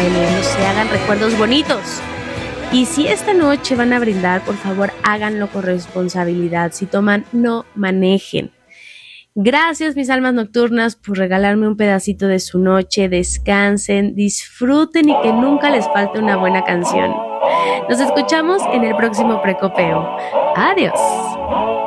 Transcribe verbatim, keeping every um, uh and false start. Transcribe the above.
bailen, se hagan recuerdos bonitos. Y si esta noche van a brindar, por favor, háganlo con responsabilidad. Si toman, no manejen. Gracias, mis almas nocturnas, por regalarme un pedacito de su noche. Descansen, disfruten y que nunca les falte una buena canción. Nos escuchamos en el próximo precopeo. Adiós.